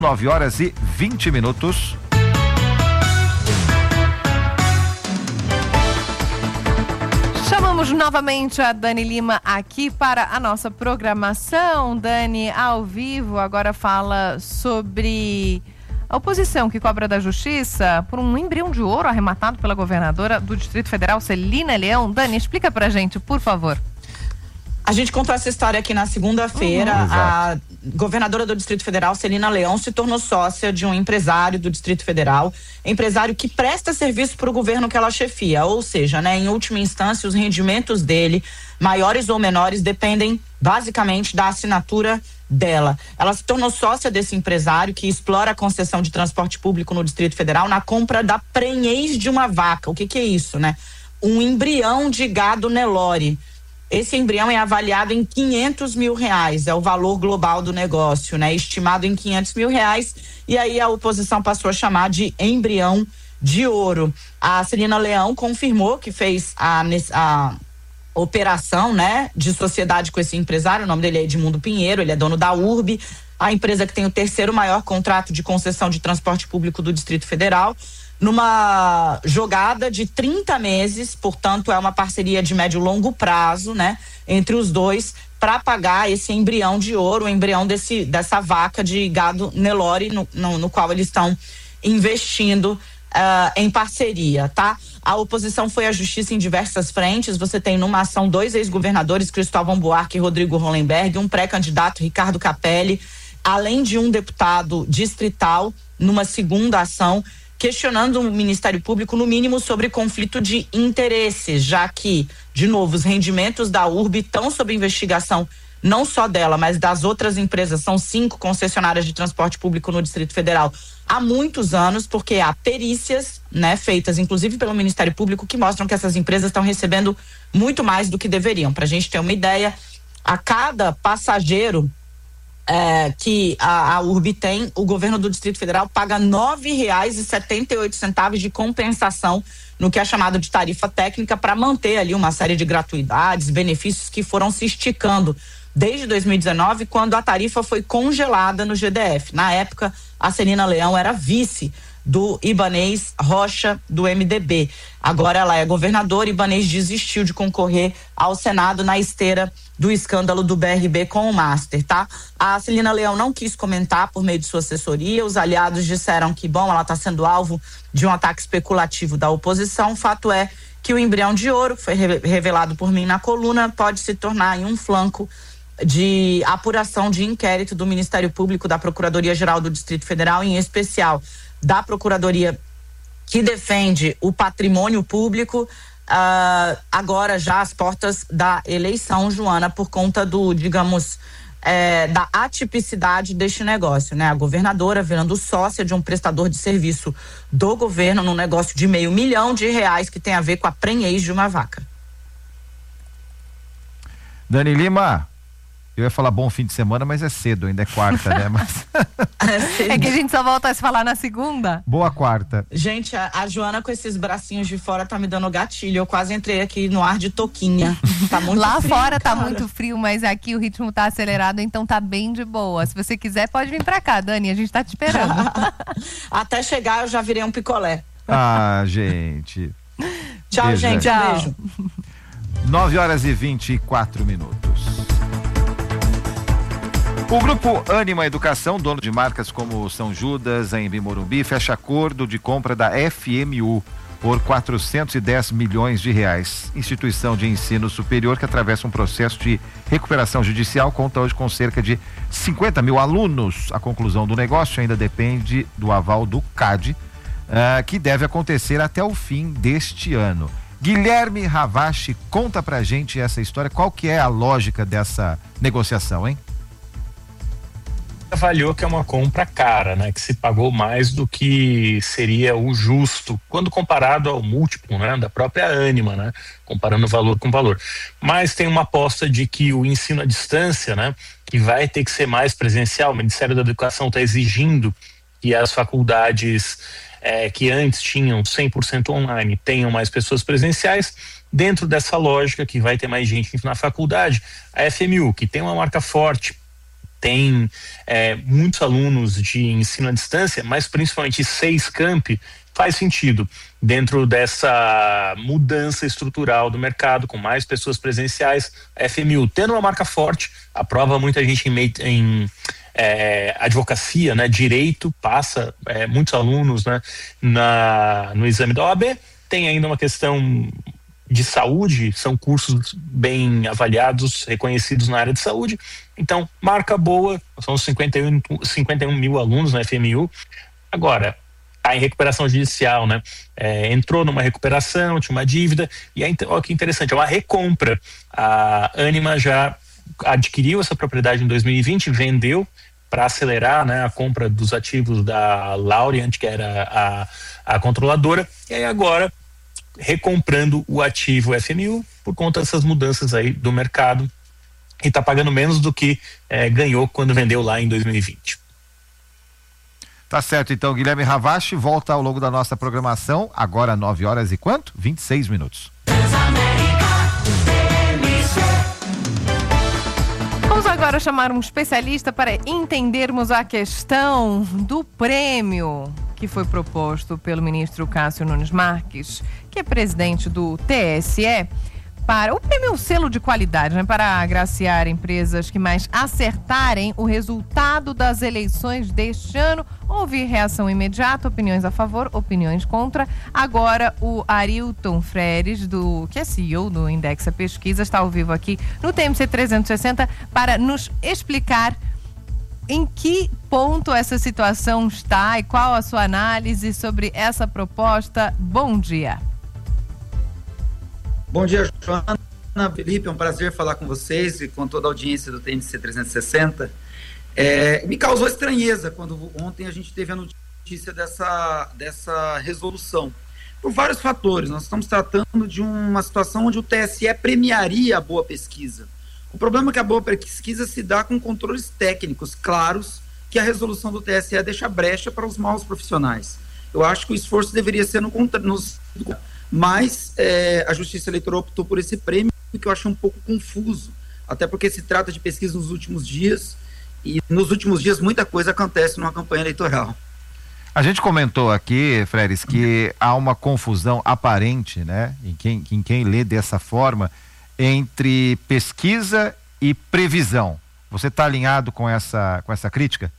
9h20. Chamamos novamente a Dani Lima aqui para a nossa programação. Dani, ao vivo, agora fala sobre a oposição que cobra da Justiça por um embrião de ouro arrematado pela governadora do Distrito Federal, Celina Leão. Dani, explica pra gente, por favor. A gente contou essa história aqui na segunda-feira. A governadora do Distrito Federal, Celina Leão, se tornou sócia de um empresário do Distrito Federal, empresário que presta serviço para o governo que ela chefia, ou seja, em última instância, os rendimentos dele, maiores ou menores, dependem basicamente da assinatura dela. Ela se tornou sócia desse empresário que explora a concessão de transporte público no Distrito Federal na compra da prenhez de uma vaca. O que é isso, Um embrião de gado Nelore. Esse embrião é avaliado em R$500 mil, é o valor global do negócio, estimado em R$500 mil, e aí a oposição passou a chamar de embrião de ouro. A Celina Leão confirmou que fez a operação, de sociedade com esse empresário. O nome dele é Edmundo Pinheiro, ele é dono da URB, a empresa que tem o terceiro maior contrato de concessão de transporte público do Distrito Federal, numa jogada de 30 meses, portanto é uma parceria de médio e longo prazo, entre os dois, para pagar esse embrião de ouro, o embrião dessa vaca de gado Nelore, no qual eles estão investindo em parceria, tá? A oposição foi à justiça em diversas frentes. Você tem numa ação 2 ex-governadores, Cristóvão Buarque e Rodrigo Hollenberg, um pré-candidato, Ricardo Capelli, além de um deputado distrital, numa segunda ação, questionando o Ministério Público, no mínimo, sobre conflito de interesses, já que, de novo, os rendimentos da URB estão sob investigação, não só dela, mas das outras empresas. São 5 concessionárias de transporte público no Distrito Federal há muitos anos, porque há perícias, feitas, inclusive pelo Ministério Público, que mostram que essas empresas estão recebendo muito mais do que deveriam. Para a gente ter uma ideia, a cada passageiro que a URB tem, o governo do Distrito Federal paga R$ 9,78 de compensação no que é chamado de tarifa técnica, para manter ali uma série de gratuidades, benefícios que foram se esticando desde 2019, quando a tarifa foi congelada no GDF. Na época, a Celina Leão era vice do Ibanez Rocha, do MDB. Agora ela é governadora. Ibanez desistiu de concorrer ao Senado na esteira do escândalo do BRB com o Master, tá? A Celina Leão não quis comentar por meio de sua assessoria. Os aliados disseram que, ela está sendo alvo de um ataque especulativo da oposição. O fato é que o embrião de ouro, que foi revelado por mim na coluna, pode se tornar em um flanco de apuração de inquérito do Ministério Público, da Procuradoria-Geral do Distrito Federal, em especial da Procuradoria que defende o patrimônio público, agora já às portas da eleição, Joana, por conta do, da atipicidade deste negócio, A governadora virando sócia de um prestador de serviço do governo num negócio de R$500 mil que tem a ver com a prenhez de uma vaca. Dani Lima, eu ia falar bom fim de semana, mas é cedo, ainda é quarta, Mas... É que a gente só volta a se falar na segunda. Boa quarta. Gente, a Joana com esses bracinhos de fora tá me dando gatilho. Eu quase entrei aqui no ar de toquinha. Tá muito Lá frio, fora cara. Tá muito frio, mas aqui o ritmo tá acelerado, então tá bem de boa. Se você quiser, pode vir pra cá, Dani, a gente tá te esperando. Até chegar eu já virei um picolé. Ah, gente. Tchau, Beijo, gente. Tchau. Beijo. 9h24. O grupo Ânima Educação, dono de marcas como São Judas, Anhembi Morumbi, fecha acordo de compra da FMU por R$410 milhões. Instituição de ensino superior que atravessa um processo de recuperação judicial, conta hoje com cerca de 50 mil alunos. A conclusão do negócio ainda depende do aval do CAD, que deve acontecer até o fim deste ano. Guilherme Ravache, conta pra gente essa história, qual que é a lógica dessa negociação, hein? Avaliou que é uma compra cara, que se pagou mais do que seria o justo, quando comparado ao múltiplo, da própria Ânima, comparando valor com valor. Mas tem uma aposta de que o ensino à distância, que vai ter que ser mais presencial. O Ministério da Educação está exigindo que as faculdades que antes tinham 100% online tenham mais pessoas presenciais. Dentro dessa lógica que vai ter mais gente na faculdade, a FMU, que tem uma marca forte tem muitos alunos de ensino à distância, mas principalmente 6 campi, faz sentido dentro dessa mudança estrutural do mercado, com mais pessoas presenciais. A FMU tendo uma marca forte, aprova muita gente em advocacia, né, direito, passa muitos alunos, né, no exame da OAB. Tem ainda uma questão de saúde, são cursos bem avaliados, reconhecidos na área de saúde. Então, marca boa, são 51 mil alunos na FMU. Agora, está em recuperação judicial, né? Entrou numa recuperação, tinha uma dívida, e olha que interessante, é uma recompra. A Ânima já adquiriu essa propriedade em 2020, vendeu para acelerar, né, a compra dos ativos da Laureant, que era a controladora, e aí agora recomprando o ativo FMU por conta dessas mudanças aí do mercado, e está pagando menos do que ganhou quando vendeu lá em 2020. Tá certo, então, Guilherme Ravache volta ao longo da nossa programação, agora 9 horas e quanto? 26 minutos. Vamos agora chamar um especialista para entendermos a questão do prêmio que foi proposto pelo ministro Cássio Nunes Marques, que é presidente do TSE, para o prêmio selo de qualidade, né, para agraciar empresas que mais acertarem o resultado das eleições deste ano. Houve reação imediata, opiniões a favor, opiniões contra. Agora o Arilton Freires, que é CEO do Indexa Pesquisa, está ao vivo aqui no TMC 360 para nos explicar em que ponto essa situação está e qual a sua análise sobre essa proposta. Bom dia. Bom dia, Joana, Felipe, é um prazer falar com vocês e com toda a audiência do TMC 360. Me causou estranheza quando ontem a gente teve a notícia dessa resolução, por vários fatores. Nós estamos tratando de uma situação onde o TSE premiaria a boa pesquisa. O problema é que a boa pesquisa se dá com controles técnicos claros, que a resolução do TSE deixa brecha para os maus profissionais. Eu acho que o esforço deveria ser mas a Justiça Eleitoral optou por esse prêmio, que eu achei um pouco confuso, até porque se trata de pesquisa nos últimos dias, e nos últimos dias muita coisa acontece numa campanha eleitoral. A gente comentou aqui, Freires, que há uma confusão aparente, né, em quem lê dessa forma, entre pesquisa e previsão. Você está alinhado com essa crítica?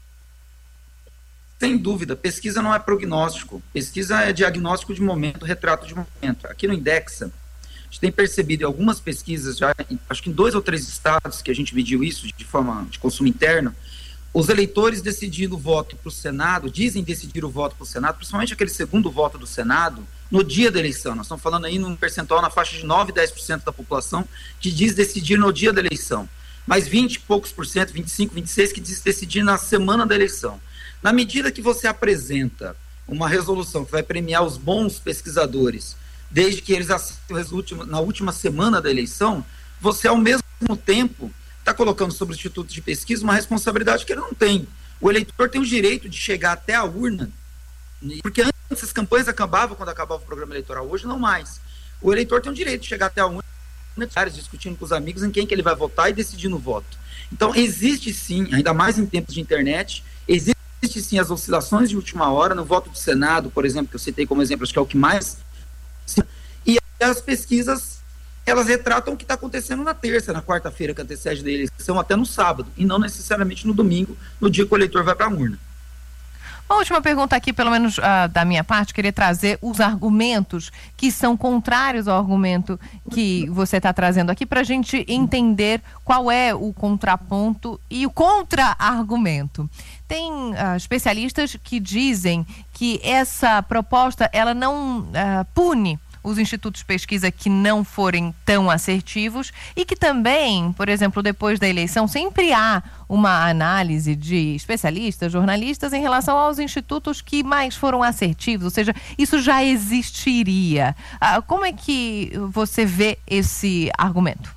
Sem dúvida, pesquisa não é prognóstico, pesquisa é diagnóstico de momento, retrato de momento. Aqui no Indexa, a gente tem percebido em algumas pesquisas, já, acho que em 2 ou 3 estados que a gente mediu isso de forma de consumo interno, os eleitores decidindo o voto para o Senado, dizem decidir o voto para o Senado, principalmente aquele segundo voto do Senado, no dia da eleição. Nós estamos falando aí num percentual na faixa de 9% a 10% da população que diz decidir no dia da eleição, mas 20 e poucos por cento, 25, 26 que diz decidir na semana da eleição. Na medida que você apresenta uma resolução que vai premiar os bons pesquisadores, desde que eles acertem na última semana da eleição, você, ao mesmo tempo, está colocando sobre o Instituto de Pesquisa uma responsabilidade que ele não tem. O eleitor tem o direito de chegar até a urna, porque antes as campanhas acabavam quando acabava o programa eleitoral, hoje não mais. O eleitor tem o direito de chegar até a urna, discutindo com os amigos em quem que ele vai votar e decidir no voto. Então, existe sim, ainda mais em tempos de internet, existe sim as oscilações de última hora, no voto do Senado, por exemplo, que eu citei como exemplo, acho que é o que mais... E as pesquisas, elas retratam o que está acontecendo na terça, na quarta-feira que antecede da eleição, até no sábado, e não necessariamente no domingo, no dia que o eleitor vai para a urna. Uma última pergunta aqui, pelo menos da minha parte, queria trazer os argumentos que são contrários ao argumento que você está trazendo aqui, para a gente entender qual é o contraponto e o contra-argumento. Tem especialistas que dizem que essa proposta ela não pune os institutos de pesquisa que não forem tão assertivos e que também, por exemplo, depois da eleição, sempre há uma análise de especialistas, jornalistas em relação aos institutos que mais foram assertivos, ou seja, isso já existiria. Como é que você vê esse argumento?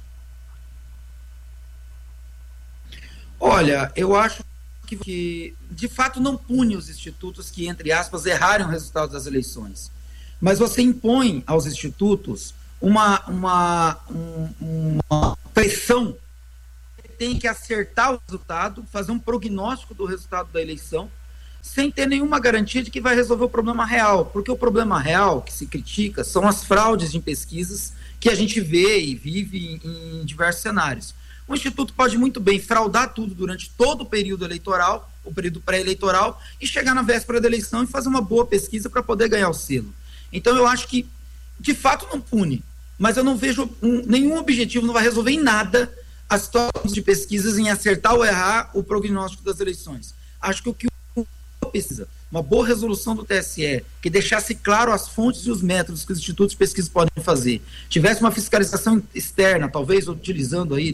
Olha, eu acho que de fato não pune os institutos que, entre aspas, erraram o resultado das eleições. Mas você impõe aos institutos uma pressão tem que acertar o resultado, fazer um prognóstico do resultado da eleição, sem ter nenhuma garantia de que vai resolver o problema real, porque o problema real que se critica são as fraudes em pesquisas que a gente vê e vive em diversos cenários. O Instituto pode muito bem fraudar tudo durante todo o período eleitoral, o período pré-eleitoral, e chegar na véspera da eleição e fazer uma boa pesquisa para poder ganhar o selo. Então eu acho que, de fato, não pune, mas eu não vejo nenhum objetivo, não vai resolver em nada as situações de pesquisas em acertar ou errar o prognóstico das eleições. Acho que o que pesquisa, uma boa resolução do TSE, que deixasse claro as fontes e os métodos que os institutos de pesquisa podem fazer, tivesse uma fiscalização externa, talvez utilizando aí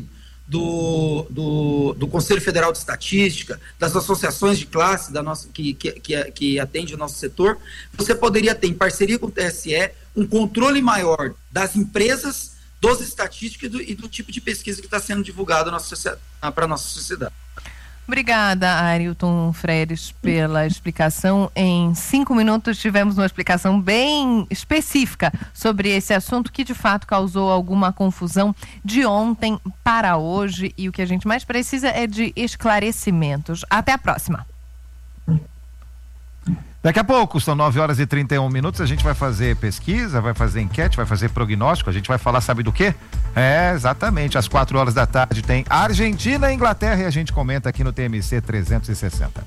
do Conselho Federal de Estatística, das associações de classe da nossa, que atende o nosso setor, você poderia ter, em parceria com o TSE, um controle maior das empresas, dos estatísticos e do tipo de pesquisa que está sendo divulgado para a nossa sociedade. Obrigada, Arilton Freires, pela explicação. Em 5 minutos tivemos uma explicação bem específica sobre esse assunto que de fato causou alguma confusão de ontem para hoje, e o que a gente mais precisa é de esclarecimentos. Até a próxima. Daqui a pouco, são 9h31, a gente vai fazer pesquisa, vai fazer enquete, vai fazer prognóstico, a gente vai falar, sabe do quê? Exatamente, às 4h tem Argentina e Inglaterra, e a gente comenta aqui no TMC 360.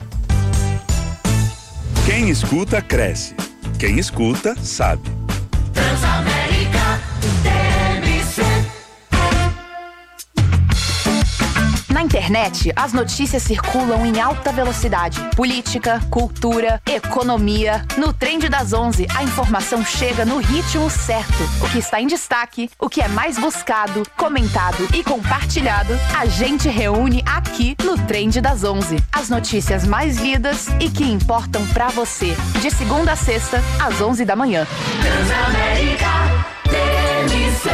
Quem escuta, cresce. Quem escuta, sabe. Transamérica TMC. Na internet, as notícias circulam em alta velocidade. Política, cultura, economia. No Trend das 11, a informação chega no ritmo certo. O que está em destaque, o que é mais buscado, comentado e compartilhado, a gente reúne aqui no Trend das 11. As notícias mais lidas e que importam pra você. De segunda a sexta, às 11 da manhã. Transamérica TMC.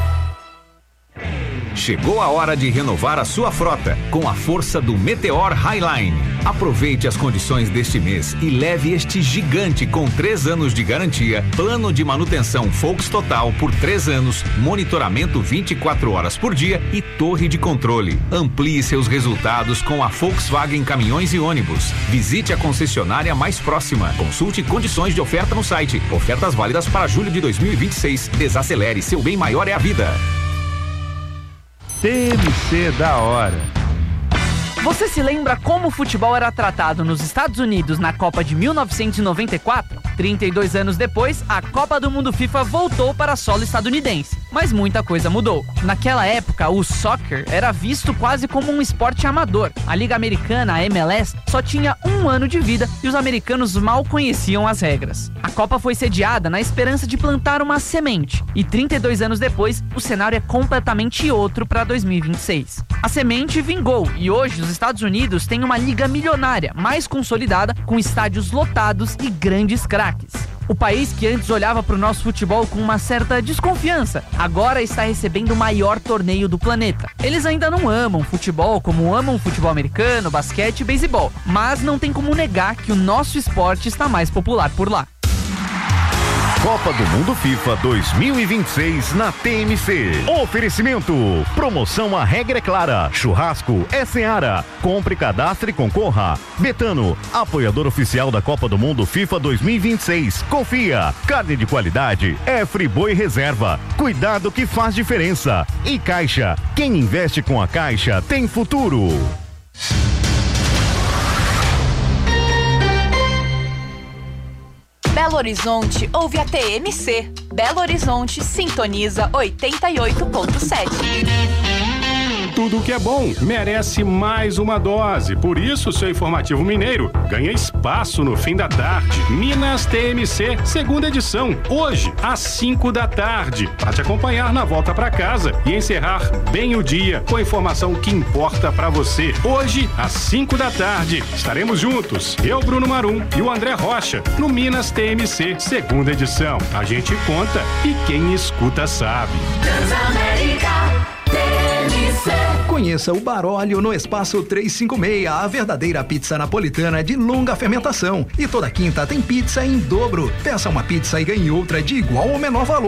Chegou a hora de renovar a sua frota com a força do Meteor Highline. Aproveite as condições deste mês e leve este gigante com 3 anos de garantia, plano de manutenção Volks Total por 3 anos, monitoramento 24 horas por dia e torre de controle. Amplie seus resultados com a Volkswagen Caminhões e Ônibus. Visite a concessionária mais próxima. Consulte condições de oferta no site. Ofertas válidas para julho de 2026. Desacelere, seu bem maior é a vida. TMC da hora. Você se lembra como o futebol era tratado nos Estados Unidos na Copa de 1994? 32 anos depois, a Copa do Mundo FIFA voltou para solo estadunidense. Mas muita coisa mudou. Naquela época, o soccer era visto quase como um esporte amador. A Liga Americana, a MLS, só tinha 1 ano de vida e os americanos mal conheciam as regras. A Copa foi sediada na esperança de plantar uma semente. E 32 anos depois, o cenário é completamente outro para 2026. A semente vingou e hoje os Estados Unidos têm uma liga milionária, mais consolidada, com estádios lotados e grandes craques. O país que antes olhava para o nosso futebol com uma certa desconfiança, agora está recebendo o maior torneio do planeta. Eles ainda não amam futebol como amam futebol americano, basquete e beisebol, mas não tem como negar que o nosso esporte está mais popular por lá. Copa do Mundo FIFA 2026 na TMC. Oferecimento. Promoção A Regra é Clara. Churrasco é Seara. Compre, cadastre e concorra. Betano, apoiador oficial da Copa do Mundo FIFA 2026. Confia. Carne de qualidade é Friboi Reserva. Cuidado que faz diferença. E Caixa. Quem investe com a Caixa tem futuro. Belo Horizonte ouve a TMC. Belo Horizonte sintoniza 88.7. Tudo o que é bom merece mais uma dose. Por isso, seu informativo mineiro ganha espaço no fim da tarde. Minas TMC, segunda edição, hoje, às 5 da tarde. Para te acompanhar na volta para casa e encerrar bem o dia com a informação que importa para você. Hoje, às 5 da tarde, estaremos juntos. Eu, Bruno Marum e o André Rocha, no Minas TMC, segunda edição. A gente conta e quem escuta sabe. Transamérica TMC. Conheça o Baróleo no Espaço 356, a verdadeira pizza napolitana de longa fermentação. E toda quinta tem pizza em dobro. Peça uma pizza e ganhe outra de igual ou menor valor.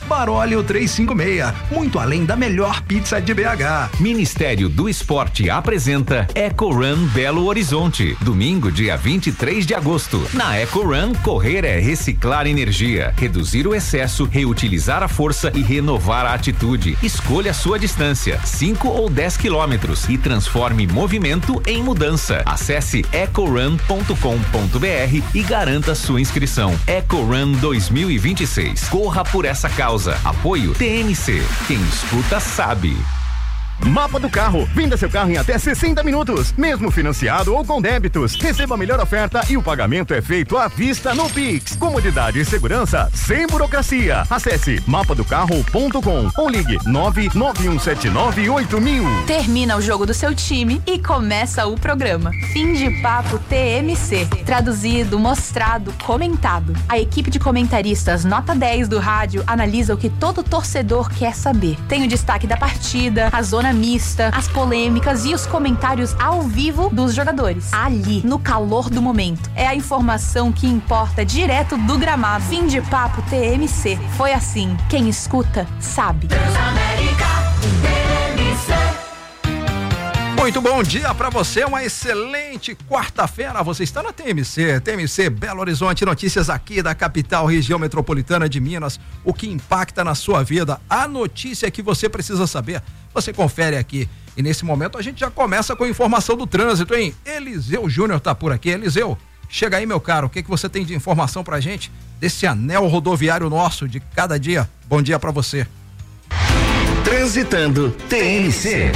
Baróleo 356, muito além da melhor pizza de BH. Ministério do Esporte apresenta Eco Run Belo Horizonte, domingo, dia 23 de agosto. Na Eco Run, correr é reciclar energia, reduzir o excesso, reutilizar a força e renovar a atitude. Escolha a sua distância, 5 ou 10 quilômetros, e transforme movimento em mudança. Acesse ecorun.com.br e garanta sua inscrição. Eco Run 2026. Corra por essa causa. Apoio TMC. Quem escuta sabe. Mapa do Carro. Venda seu carro em até 60 minutos, mesmo financiado ou com débitos. Receba a melhor oferta e o pagamento é feito à vista no Pix. Comodidade e segurança sem burocracia. Acesse mapadocarro.com ou ligue 991798000. Termina o jogo do seu time e começa o programa. Fim de Papo TMC. Traduzido, mostrado, comentado. A equipe de comentaristas nota 10 do rádio analisa o que todo torcedor quer saber. Tem o destaque da partida, a zona mista, as polêmicas e os comentários ao vivo dos jogadores. Ali, no calor do momento. É a informação que importa direto do gramado. Fim de Papo TMC. Foi assim. Quem escuta, sabe. Muito bom dia pra você, uma excelente quarta-feira. Você está na TMC Belo Horizonte, notícias aqui da capital, região metropolitana de Minas. O que impacta na sua vida, a notícia que você precisa saber, você confere aqui. E nesse momento a gente já começa com a informação do trânsito, hein? Eliseu Júnior tá por aqui. Eliseu, chega aí, meu caro, o que você tem de informação pra gente desse anel rodoviário nosso de cada dia? Bom dia pra você. Transitando TMC.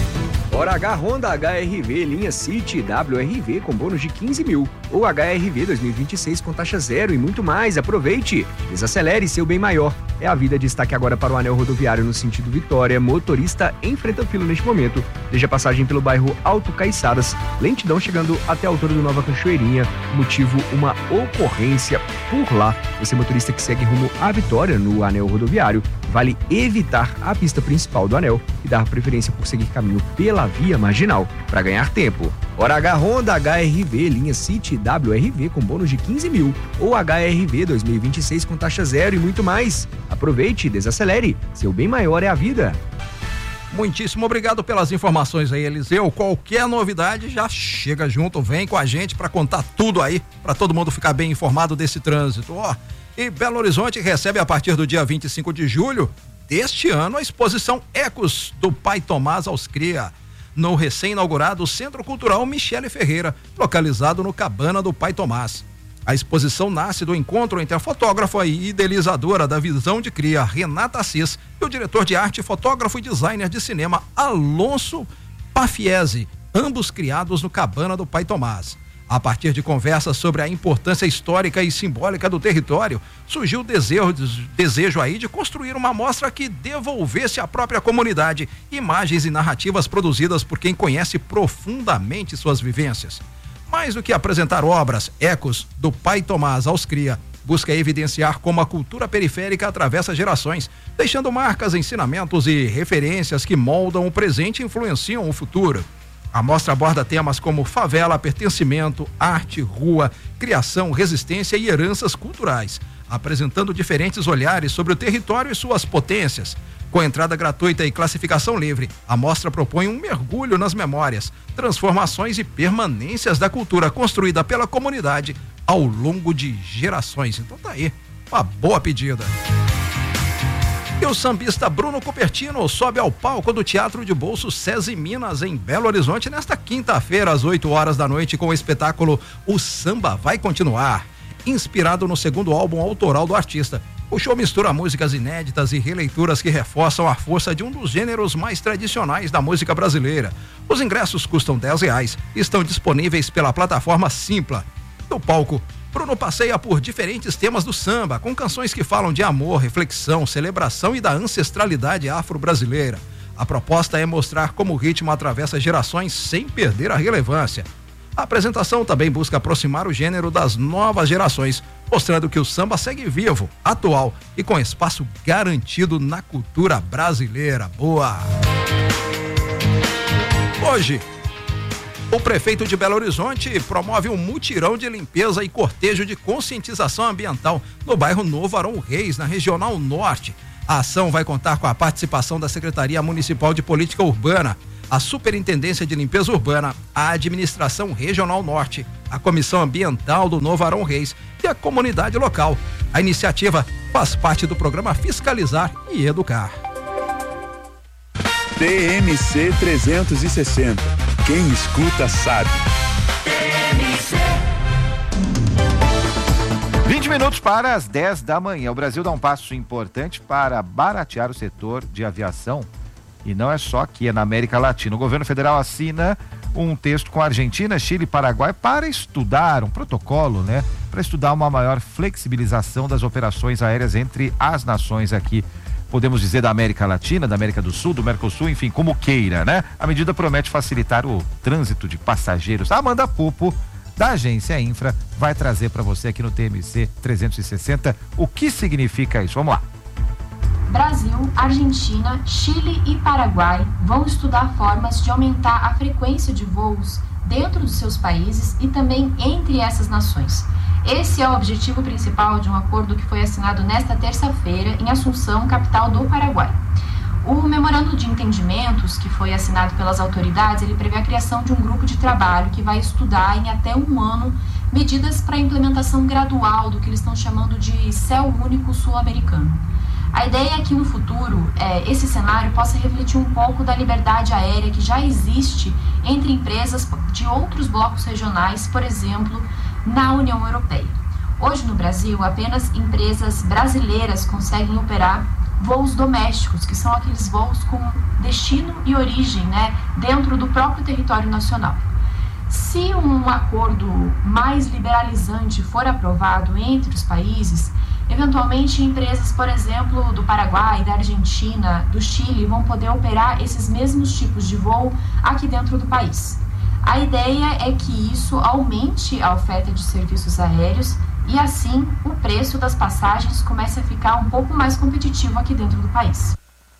Hora H Honda HR-V linha City WR-V com bônus de 15 mil. Ou HR-V 2026 com taxa zero e muito mais. Aproveite! Desacelere seu bem maior. É a vida. Destaque agora para o anel rodoviário no sentido Vitória. Motorista enfrenta fila neste momento. Desde a passagem pelo bairro Alto Caiçaras. Lentidão chegando até a altura do Nova Cachoeirinha. Motivo, uma ocorrência por lá. Você, motorista que segue rumo à Vitória no anel rodoviário, vale evitar a pista principal do anel e dar preferência por seguir caminho pela via marginal para ganhar tempo. Hora H Honda HR-V linha City WR-V com bônus de 15 mil. Ou HR-V 2026 com taxa zero e muito mais. Aproveite e desacelere. Seu bem maior é a vida. Muitíssimo obrigado pelas informações aí, Eliseu. Qualquer novidade já chega junto, vem com a gente para contar tudo aí, para todo mundo ficar bem informado desse trânsito. E Belo Horizonte recebe a partir do dia 25 de julho deste ano a exposição Ecos do Pai Tomás aos Cria, no recém-inaugurado Centro Cultural Michele Ferreira, localizado no Cabana do Pai Tomás. A exposição nasce do encontro entre a fotógrafa e idealizadora da visão de cria, Renata Assis, e o diretor de arte, fotógrafo e designer de cinema, Alonso Pafiese, ambos criados no Cabana do Pai Tomás. A partir de conversas sobre a importância histórica e simbólica do território, surgiu o desejo aí de construir uma mostra que devolvesse à própria comunidade imagens e narrativas produzidas por quem conhece profundamente suas vivências. Mais do que apresentar obras, Ecos do Pai Tomás aos Cria busca evidenciar como a cultura periférica atravessa gerações, deixando marcas, ensinamentos e referências que moldam o presente e influenciam o futuro. A mostra aborda temas como favela, pertencimento, arte, rua, criação, resistência e heranças culturais, apresentando diferentes olhares sobre o território e suas potências. Com entrada gratuita e classificação livre, a mostra propõe um mergulho nas memórias, transformações e permanências da cultura construída pela comunidade ao longo de gerações. Então tá aí, uma boa pedida. E o sambista Bruno Cupertino sobe ao palco do Teatro de Bolso SESI Minas, em Belo Horizonte, nesta quinta-feira, às 8 horas da noite, com o espetáculo O Samba Vai Continuar. Inspirado no segundo álbum autoral do artista, o show mistura músicas inéditas e releituras que reforçam a força de um dos gêneros mais tradicionais da música brasileira. Os ingressos custam R$10 e estão disponíveis pela plataforma Simpla. No palco, Bruno passeia por diferentes temas do samba, com canções que falam de amor, reflexão, celebração e da ancestralidade afro-brasileira. A proposta é mostrar como o ritmo atravessa gerações sem perder a relevância. A apresentação também busca aproximar o gênero das novas gerações, mostrando que o samba segue vivo, atual e com espaço garantido na cultura brasileira. Boa! Hoje, o prefeito de Belo Horizonte promove um mutirão de limpeza e cortejo de conscientização ambiental no bairro Novo Arão Reis, na Regional Norte. A ação vai contar com a participação da Secretaria Municipal de Política Urbana, a Superintendência de Limpeza Urbana, a Administração Regional Norte, a Comissão Ambiental do Novo Arão Reis e a comunidade local. A iniciativa faz parte do programa Fiscalizar e Educar. TMC 360. Quem escuta sabe. 20 minutos para as 10 da manhã. O Brasil dá um passo importante para baratear o setor de aviação. E não é só aqui, é na América Latina. O governo federal assina um texto com a Argentina, Chile e Paraguai para estudar um protocolo, né? Para estudar uma maior flexibilização das operações aéreas entre as nações aqui. Podemos dizer da América Latina, da América do Sul, do Mercosul, enfim, como queira, né? A medida promete facilitar o trânsito de passageiros. A Amanda Pupo, da agência Infra, vai trazer para você aqui no TMC 360 o que significa isso. Vamos lá. Brasil, Argentina, Chile e Paraguai vão estudar formas de aumentar a frequência de voos dentro dos seus países e também entre essas nações. Esse é o objetivo principal de um acordo que foi assinado nesta terça-feira em Assunção, capital do Paraguai. O memorando de entendimentos que foi assinado pelas autoridades, ele prevê a criação de um grupo de trabalho que vai estudar em até um ano medidas para a implementação gradual do que eles estão chamando de Céu Único Sul-Americano. A ideia é que no futuro esse cenário possa refletir um pouco da liberdade aérea que já existe entre empresas de outros blocos regionais, por exemplo, na União Europeia. Hoje no Brasil, apenas empresas brasileiras conseguem operar voos domésticos, que são aqueles voos com destino e origem, né, dentro do próprio território nacional. Se um acordo mais liberalizante for aprovado entre os países, eventualmente empresas, por exemplo, do Paraguai, da Argentina, do Chile, vão poder operar esses mesmos tipos de voo aqui dentro do país. A ideia é que isso aumente a oferta de serviços aéreos e, assim, o preço das passagens comece a ficar um pouco mais competitivo aqui dentro do país.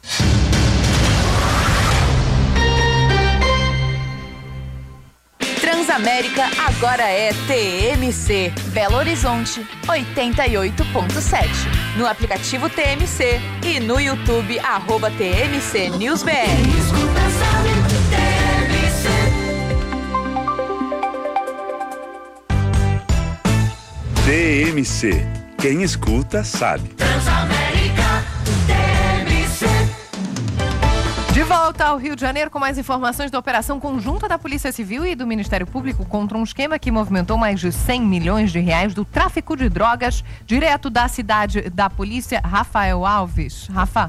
Transamérica agora é TMC. Belo Horizonte, 88.7. No aplicativo TMC e no YouTube, @TMC News BR. TMC. Quem escuta sabe. Transamérica, TMC. De volta ao Rio de Janeiro com mais informações da operação conjunta da Polícia Civil e do Ministério Público contra um esquema que movimentou mais de 100 milhões de reais do tráfico de drogas direto da cidade da polícia. Rafael Alves. Rafa.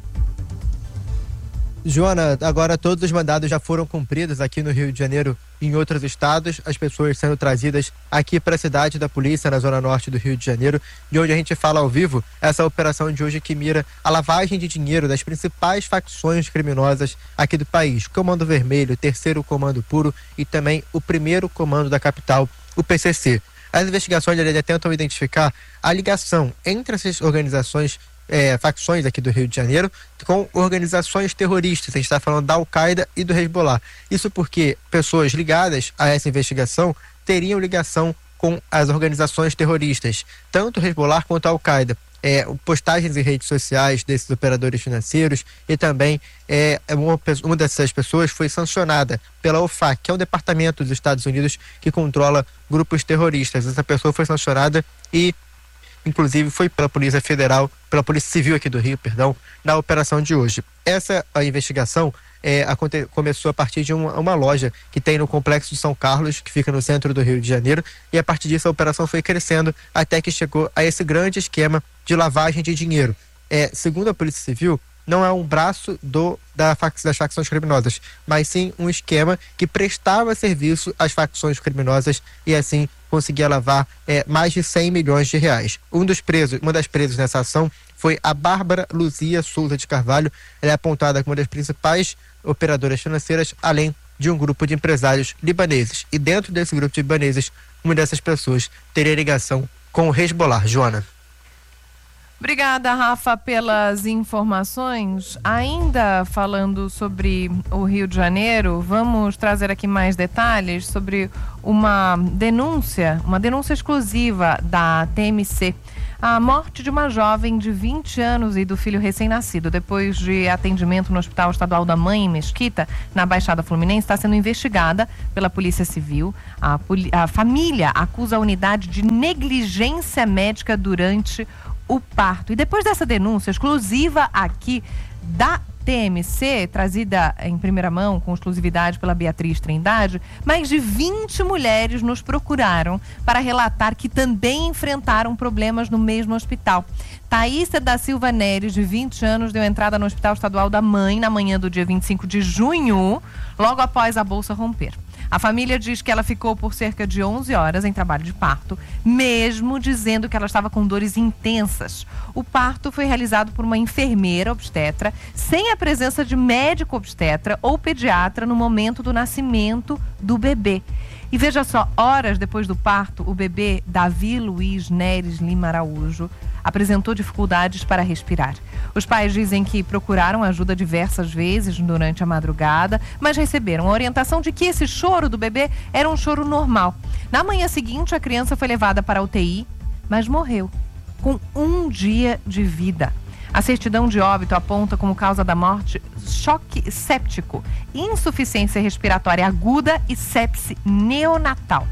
Joana, agora todos os mandados já foram cumpridos aqui no Rio de Janeiro e em outros estados, as pessoas sendo trazidas aqui para a cidade da polícia, na zona norte do Rio de Janeiro, de onde a gente fala ao vivo, essa operação de hoje que mira a lavagem de dinheiro das principais facções criminosas aqui do país, o Comando Vermelho, o Terceiro Comando Puro e também o Primeiro Comando da capital, o PCC. As investigações tentam identificar a ligação entre essas organizações facções aqui do Rio de Janeiro com organizações terroristas. A gente está falando da Al-Qaeda e do Hezbollah. Isso porque pessoas ligadas a essa investigação teriam ligação com as organizações terroristas, tanto o Hezbollah quanto a Al-Qaeda. Postagens em redes sociais desses operadores financeiros e também uma dessas pessoas foi sancionada pela OFAC, que é um departamento dos Estados Unidos que controla grupos terroristas. Essa pessoa foi sancionada e inclusive foi pela Polícia Federal, pela Polícia Civil aqui do Rio, na operação de hoje. Essa investigação começou a partir de uma loja que tem no Complexo de São Carlos, que fica no centro do Rio de Janeiro, e a partir disso a operação foi crescendo até que chegou a esse grande esquema de lavagem de dinheiro. Segundo a Polícia Civil, não é um braço das facções criminosas, mas sim um esquema que prestava serviço às facções criminosas e assim conseguia lavar mais de 100 milhões de reais. Uma das presas nessa ação foi a Bárbara Luzia Souza de Carvalho. Ela é apontada como uma das principais operadoras financeiras, além de um grupo de empresários libaneses. E dentro desse grupo de libaneses, uma dessas pessoas teria ligação com o Hezbollah. Joana. Obrigada, Rafa, pelas informações. Ainda falando sobre o Rio de Janeiro, vamos trazer aqui mais detalhes sobre uma denúncia exclusiva da TMC. A morte de uma jovem de 20 anos e do filho recém-nascido, depois de atendimento no Hospital Estadual da Mãe, em Mesquita, na Baixada Fluminense, está sendo investigada pela Polícia Civil. A família acusa a unidade de negligência médica durante o parto. E depois dessa denúncia exclusiva aqui da TMC, trazida em primeira mão com exclusividade pela Beatriz Trindade, mais de 20 mulheres nos procuraram para relatar que também enfrentaram problemas no mesmo hospital. Thaísa da Silva Neres, de 20 anos, deu entrada no Hospital Estadual da Mãe na manhã do dia 25 de junho, logo após a bolsa romper. A família diz que ela ficou por cerca de 11 horas em trabalho de parto, mesmo dizendo que ela estava com dores intensas. O parto foi realizado por uma enfermeira obstetra, sem a presença de médico obstetra ou pediatra no momento do nascimento do bebê. E veja só, horas depois do parto, o bebê Davi Luiz Neres Lima Araújo apresentou dificuldades para respirar. Os pais dizem que procuraram ajuda diversas vezes durante a madrugada, mas receberam a orientação de que esse choro do bebê era um choro normal. Na manhã seguinte, a criança foi levada para a UTI, mas morreu com 1 dia de vida. A certidão de óbito aponta como causa da morte choque séptico, insuficiência respiratória aguda e sepse neonatal.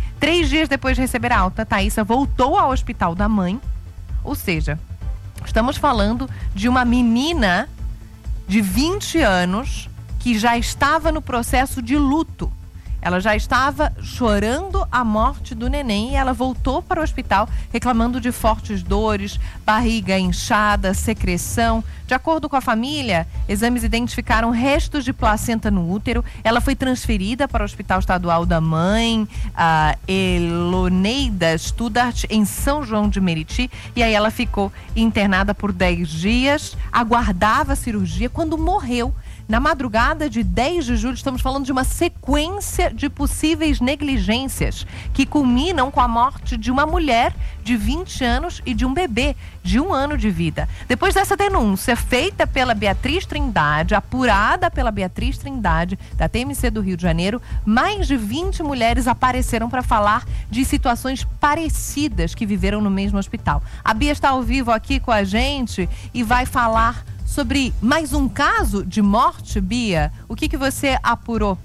3 dias depois de receber a alta, Thaísa voltou ao Hospital da Mãe, ou seja, estamos falando de uma menina de 20 anos que já estava no processo de luto. Ela já estava chorando a morte do neném e ela voltou para o hospital reclamando de fortes dores, barriga inchada, secreção. De acordo com a família, exames identificaram restos de placenta no útero. Ela foi transferida para o Hospital Estadual da Mãe, a Eloneida Studart, em São João de Meriti. E aí ela ficou internada por 10 dias, aguardava a cirurgia quando morreu. Na madrugada de 10 de julho, estamos falando de uma sequência de possíveis negligências que culminam com a morte de uma mulher de 20 anos e de um bebê de 1 ano de vida. Depois dessa denúncia feita pela Beatriz Trindade, apurada pela Beatriz Trindade, da TMC do Rio de Janeiro, mais de 20 mulheres apareceram para falar de situações parecidas que viveram no mesmo hospital. A Bia está ao vivo aqui com a gente e vai falar sobre mais um caso de morte, Bia. O que você apurou?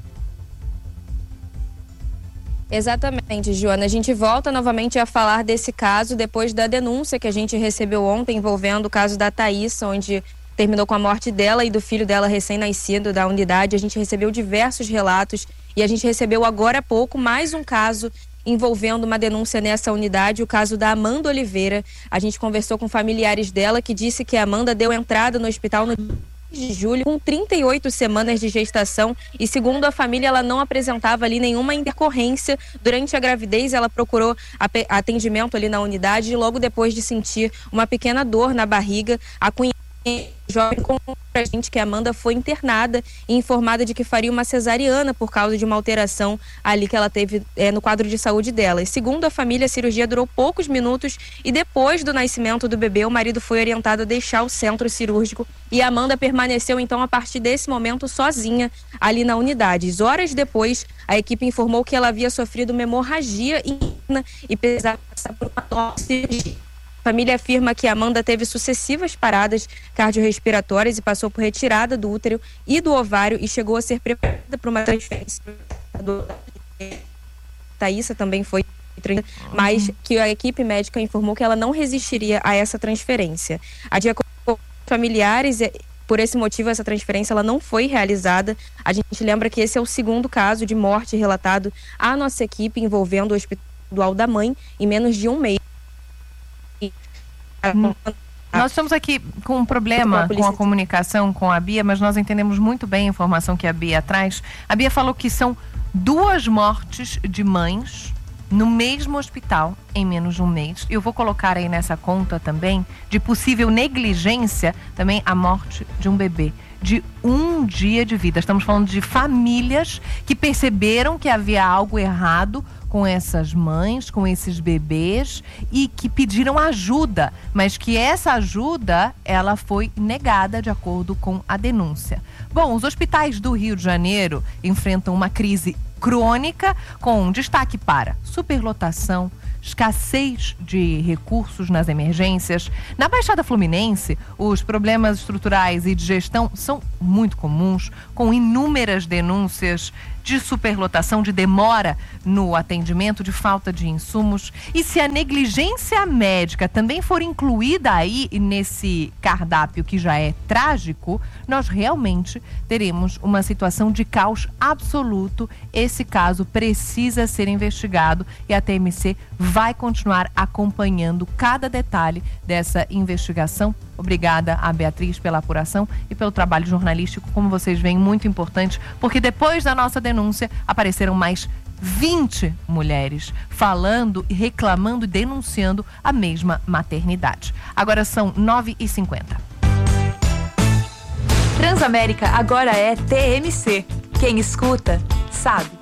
Exatamente, Joana. A gente volta novamente a falar desse caso depois da denúncia que a gente recebeu ontem envolvendo o caso da Thaísa, onde terminou com a morte dela e do filho dela recém-nascido da unidade. A gente recebeu diversos relatos e a gente recebeu agora há pouco mais um caso envolvendo uma denúncia nessa unidade, o caso da Amanda Oliveira. A gente conversou com familiares dela que disse que a Amanda deu entrada no hospital no de julho com 38 semanas de gestação e, segundo a família, ela não apresentava ali nenhuma intercorrência durante a gravidez. Ela procurou atendimento ali na unidade e logo depois de sentir uma pequena dor na barriga, a cunhada jovem contou pra gente que a Amanda foi internada e informada de que faria uma cesariana por causa de uma alteração ali que ela teve no quadro de saúde dela. E segundo a família, a cirurgia durou poucos minutos e depois do nascimento do bebê, o marido foi orientado a deixar o centro cirúrgico e a Amanda permaneceu então a partir desse momento sozinha ali na unidade. Horas depois, a equipe informou que ela havia sofrido uma hemorragia interna e precisava passar por uma nova cirurgia. A família afirma que a Amanda teve sucessivas paradas cardiorrespiratórias e passou por retirada do útero e do ovário e chegou a ser preparada para uma transferência. Thaísa também foi, mas que a equipe médica informou que ela não resistiria a essa transferência. De acordo com familiares, por esse motivo, essa transferência ela não foi realizada. A gente lembra que esse é o segundo caso de morte relatado à nossa equipe envolvendo o Hospital da Mãe em menos de um mês. Nós estamos aqui com um problema com a comunicação com a Bia, mas nós entendemos muito bem a informação que a Bia traz. A Bia falou que são 2 mortes de mães no mesmo hospital em menos de um mês. Eu vou colocar aí nessa conta também de possível negligência também a morte de um bebê de 1 dia de vida. Estamos falando de famílias que perceberam que havia algo errado com essas mães, com esses bebês e que pediram ajuda, mas que essa ajuda ela foi negada de acordo com a denúncia. Bom, os hospitais do Rio de Janeiro enfrentam uma crise crônica, com destaque para superlotação, escassez de recursos nas emergências. Na Baixada Fluminense, os problemas estruturais e de gestão são muito comuns, com inúmeras denúncias de superlotação, de demora no atendimento, de falta de insumos. E se a negligência médica também for incluída aí nesse cardápio que já é trágico, nós realmente teremos uma situação de caos absoluto. Esse caso precisa ser investigado e a TMC vai continuar acompanhando cada detalhe dessa investigação. Obrigada a Beatriz pela apuração e pelo trabalho jornalístico, como vocês veem, muito importante, porque depois da nossa denúncia apareceram mais 20 mulheres falando, reclamando e denunciando a mesma maternidade. Agora são 9h50. Transamérica agora é TMC. Quem escuta, sabe.